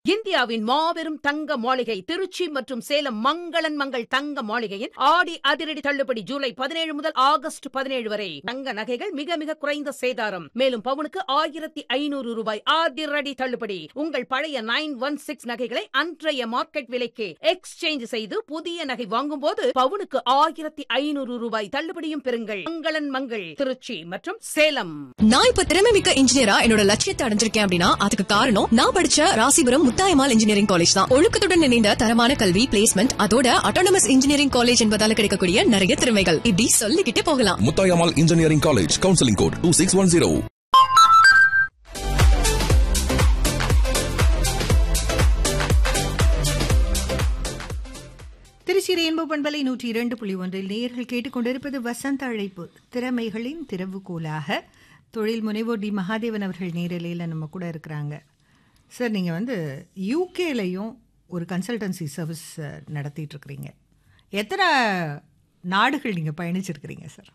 இந்தியாவின் மாபெரும் தங்க மாளிகை திருச்சி மற்றும் சேலம் மங்களன் மங்கள் தங்க மாளிகையின் ஆடி அதிரடி தள்ளுபடி ஜூலை 17 முதல் ஆகஸ்ட் 17 வரை. தங்க நகைகள் மிக மிக குறைந்த சேதாரம். மேலும் பவுனுக்கு 1500 ரூபாய் அதிரடி தள்ளுபடி. உங்கள் பழைய 916 நகைகளை அன்றைய மார்க்கெட் விலைக்கு எக்ஸ்சேஞ்ச் செய்து புதிய நகை வாங்கும் போது பவுனுக்கு 1500 ரூபாய் தள்ளுபடியும் பெறுங்கள். மங்களன் மங்கள் திருச்சி மற்றும் சேலம். நான் இப்ப திறமை மிக்க இன்ஜினியரா என்னோட லட்சியத்தை அடைஞ்சிருக்கேன் அப்படின்னா அதுக்கு காரணம் நான் படிச்ச ராசிபுரம் முத்தாயம்மாள் இன்ஜினியரிங் காலேஜ் தான். ஒழுக்கத்துடன் இணைந்த தரமான கல்வி, பிளேஸ்மெண்ட், அதோட அட்டானமஸ் இன்ஜினியரிங் காலேஜ் என்பதால கிடைக்கக்கூடிய நிறைய திறமைகள் இப்படி சொல்லிக்கிட்டே போகலாம். Muthayammal engineering college, counselling code 2610. Trichy rainbow பண்பலை 102.1 நேயர்கள் கேட்டுக்கொண்டிருப்பது வசந்த அழைப்பு. திறமைகளின் திறவுகோலாக தொழில் முனைவோர் டி மகாதேவன் அவர்கள் நேரலையில் நம்ம கூட இருக்கிறாங்க. சார், நீங்கள் யூகேலையும் ஒரு கன்சல்டன்சி சர்வீஸ் நடத்திட்டு இருக்கிறீங்க. எத்தனை நாடுகள் நீங்கள் பயணிச்சிருக்கிறீங்க சார்?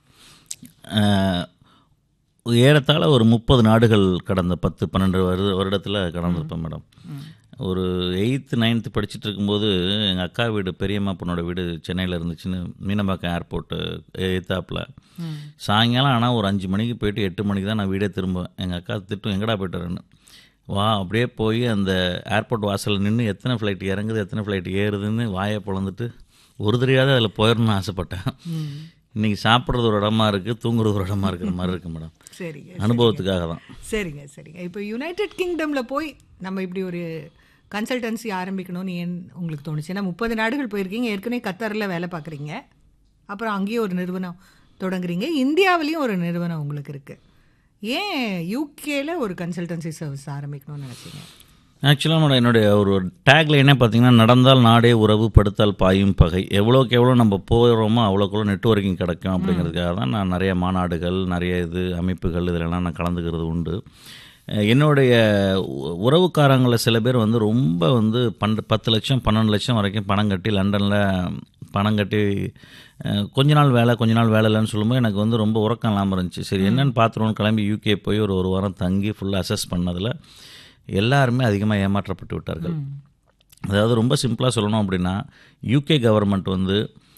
ஏறத்தாழ ஒரு 30 நாடுகள் கடந்த 10-12 வருடத்தில் கடந்திருப்பேன் மேடம். ஒரு 8th 9th படிச்சுட்டு இருக்கும்போது எங்கள் அக்கா வீடு, பெரியம்மா பொண்ணோட வீடு சென்னையில் இருந்துச்சுன்னு மீனம்பாக்கம் ஏர்போர்ட்டு எத்தாப்பில். சாயங்காலம் ஆனால் ஒரு 5 மணிக்கு போயிட்டு 8 மணிக்கு தான் நான் வீடே திரும்புவேன். எங்கள் அக்கா திட்டம், எங்கடா போய்ட்டுறேன்னு. வா, அப்படியே போய் அந்த ஏர்போர்ட் வாசலில் நின்று எத்தனை ஃப்ளைட் இறங்குது எத்தனை ஃப்ளைட் ஏறுதுன்னு வாயை பொழந்துட்டு ஒரு தெரியாத அதில் போயிடணும்னு ஆசைப்பட்டேன். இன்றைக்கி சாப்பிட்றது ஒரு இடமா இருக்குது, தூங்குறது ஒரு இடமா இருக்கிற மாதிரி இருக்குது மேடம். சரிங்க, அனுபவத்துக்காக தான். சரிங்க. இப்போ யுனைடெட் கிங்டமில் போய் நம்ம இப்படி ஒரு கன்சல்டன்சி ஆரம்பிக்கணும்னு ஏன் உங்களுக்கு தோணுச்சு? ஏன்னா 30 நாடுகள் போயிருக்கீங்க, ஏற்கனவே கத்தாரில் வேலை பார்க்குறீங்க, அப்புறம் அங்கேயும் ஒரு நிறுவனம் தொடங்குறீங்க, இந்தியாவிலையும் ஒரு நிறுவனம் உங்களுக்கு இருக்குது. ஏன் யூகேல ஒரு கன்சல்டன்சி சர்வீஸ் ஆரம்பிக்கணும்னு நினச்சிங்க? ஆக்சுவலாக மேடம், என்னுடைய ஒரு டேக்லைனே பார்த்தீங்கன்னா, நடந்தால் நாடே உறவு, படுத்தால் பாயும் பகை. எவ்வளோக்கு எவ்வளோ நம்ம போகிறோமோ அவ்வளோக்கு நெட்வொர்க்கிங் கிடைக்கும் அப்படிங்கிறதுக்காக தான் நான் நிறைய மாநாடுகள், நிறைய அமைப்புகள் இதிலெல்லாம் நான் கலந்துக்கிறது உண்டு. என்னுடைய உறவுக்காரங்களில் சில பேர் ரொம்ப 10 லட்சம் 12 லட்சம் வரைக்கும் பணம் கட்டி லண்டனில் பணம் கட்டி கொஞ்ச நாள் வேலை இல்லைன்னு சொல்லும்போது எனக்கு ரொம்ப உறக்கம் இல்லாமல் இருந்துச்சு. சரி, என்னென்னு பார்த்துருவோன்னு கிளம்பி யூகே போய் ஒரு வாரம் தங்கி ஃபுல்லாக அசஸ் பண்ணதில் எல்லாருமே அதிகமாக ஏமாற்றப்பட்டு விட்டார்கள். அதாவது ரொம்ப சிம்பிளாக சொல்லணும் அப்படின்னா, யூகே கவர்மெண்ட்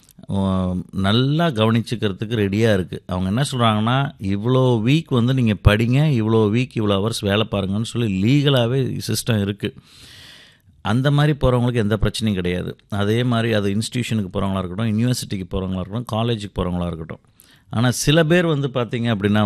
நல்லா கவனிச்சுக்கிறதுக்கு ரெடியாக இருக்குது. அவங்க என்ன சொல்கிறாங்கன்னா, இவ்வளோ வீக் நீங்கள் படிங்க, இவ்வளோ வீக் இவ்வளோ ஹவர்ஸ் வேலை பாருங்கன்னு சொல்லி லீகலாகவே சிஸ்டம் இருக்குது. அந்த மாதிரி போகிறவங்களுக்கு எந்த பிரச்சனையும் கிடையாது. அதே மாதிரி அது இன்ஸ்டியூஷனுக்கு போகிறவங்களா இருக்கட்டும், யூனிவர்சிட்டிக்கு போகிறவங்களா இருக்கட்டும், காலேஜுக்கு போகிறவங்களா இருக்கட்டும். ஆனால் சில பேர் பார்த்தீங்க அப்படின்னா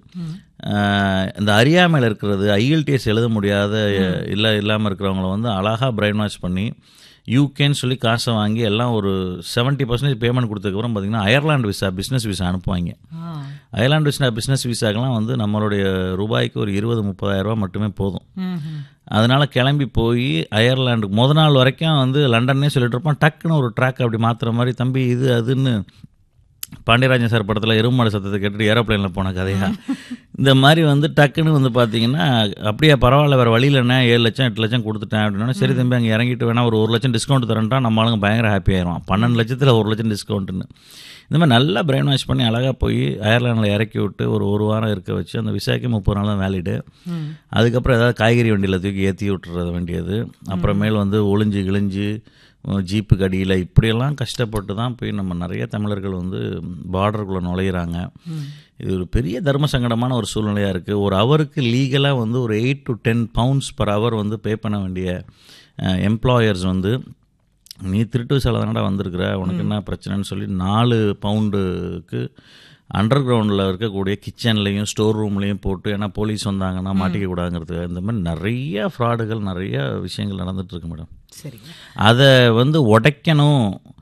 இந்த அறியாமையில் இருக்கிறது, IELTS எழுத முடியாத இல்லாமல் இருக்கிறவங்கள அழகாக பிரெயின் வாஷ் பண்ணி யூகேன்னு சொல்லி காசை வாங்கி எல்லாம் ஒரு 70% பேமெண்ட் கொடுத்ததுக்கப்புறம் பார்த்தீங்கன்னா அயர்லாந்து விசா, பிஸ்னஸ் விசா அனுப்புவாங்க. அயர்லாந்து விசா, பிஸ்னஸ் விசாக்கெல்லாம் நம்மளுடைய ரூபாய்க்கு ஒரு 20-30 ரூபா மட்டுமே போதும். அதனால் கிளம்பி போய் அயர்லாண்டுக்கு நாள் வரைக்கும் லண்டன்னே சொல்லிட்டு இருப்பான். டக்குன்னு ஒரு ட்ராக் அப்படி மாற்றுற மாதிரி, தம்பி இது அதுன்னு பாண்டியராஜன் சார் படத்தில் எருமாடு சத்தத்தை கேட்டுட்டு ஏரோப்ளைனில் போன கதையா இந்த மாதிரி டக்குன்னு பார்த்தீங்கன்னா, அப்படியே பரவாயில்ல, வேறு வழியில் என்ன 7 லட்சம் 8 லட்சம் கொடுத்துட்டேன் அப்படின்னா, சரி தம்பி அங்கே இறங்கிட்டு வேணா ஒரு 1 லட்சம் டிஸ்கவுண்ட் தரேன்ட்டா நம்ம ஆளுங்க பயங்கர ஹாப்பி ஆயிரும். 12 லட்சத்தில் 1 லட்சம் டிஸ்கவுண்ட்டுன்னு இந்த மாதிரி நல்லா பிரெயின் வாஷ் பண்ணி அழகாக போய் அயர்லாண்டில் இறக்கி விட்டு ஒரு வாரம் இருக்க வச்சு அந்த விசாக்கே 30 நாள் தான் வேலிடு. அதுக்கப்புறம் ஏதாவது காய்கறி வண்டியில் தூக்கி ஏற்றி விட்டுறது வேண்டியது. அப்புறமேல் ஒளிஞ்சு கிழிஞ்சு ஜீப்புக்கு அடியில் இப்படியெல்லாம் கஷ்டப்பட்டு தான் போய் நம்ம நிறைய தமிழர்கள் பார்டருக்குள்ளே நுழையிறாங்க. இது ஒரு பெரிய தர்ம சங்கடமான ஒரு சூழ்நிலையாக இருக்குது. ஒரு ஹவருக்கு லீகலாக ஒரு 8 to 10 pounds per hour பே பண்ண வேண்டிய எம்ப்ளாயர்ஸ் நீ திருட்டு விசால தானடா வந்திருக்கிற, உனக்கு என்ன பிரச்சனைன்னு சொல்லி 4 பவுண்டுக்கு அண்டர் கிரவுண்டில் இருக்கக்கூடிய கிச்சன்லேயும் ஸ்டோர் ரூம்லேயும் போட்டு, ஏன்னா போலீஸ் வந்தாங்கன்னா மாட்டிக்க கூடாதுங்கிறது, இந்த மாதிரி நிறைய ஃப்ராடுகள், நிறைய விஷயங்கள் நடந்துகிட்ருக்கு மேடம். சரி, அதை உடைக்கணும்